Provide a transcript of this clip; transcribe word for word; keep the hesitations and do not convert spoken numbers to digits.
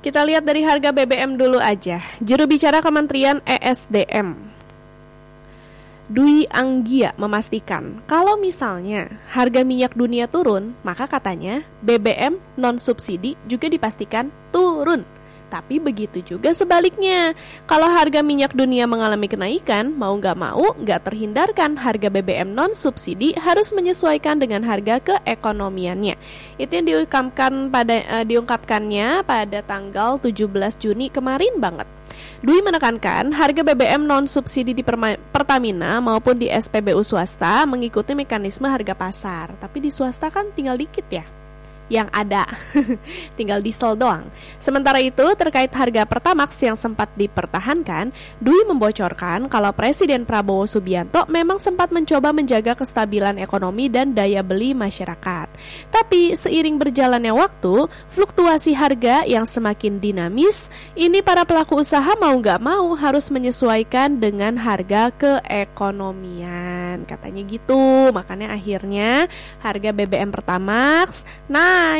Kita lihat dari harga B B M dulu aja. Juru bicara Kementerian E S D M, Dwi Anggia, memastikan kalau misalnya harga minyak dunia turun, maka katanya B B M non-subsidi juga dipastikan turun. Tapi begitu juga sebaliknya. Kalau harga minyak dunia mengalami kenaikan, mau nggak mau nggak terhindarkan harga B B M non-subsidi harus menyesuaikan dengan harga keekonomiannya. Itu yang diungkapkan pada uh, diungkapkannya pada tanggal tujuh belas Juni kemarin banget. Dwi menekankan harga B B M non-subsidi di Pertamina maupun di S P B U swasta mengikuti mekanisme harga pasar. Tapi di swasta kan tinggal dikit ya yang ada, tinggal diesel doang. Sementara itu terkait harga Pertamax yang sempat dipertahankan, Dwi membocorkan kalau Presiden Prabowo Subianto memang sempat mencoba menjaga kestabilan ekonomi dan daya beli masyarakat. Tapi seiring berjalannya waktu, fluktuasi harga yang semakin dinamis, ini para pelaku usaha mau gak mau harus menyesuaikan dengan harga keekonomian, katanya gitu. Makanya akhirnya harga B B M Pertamax naik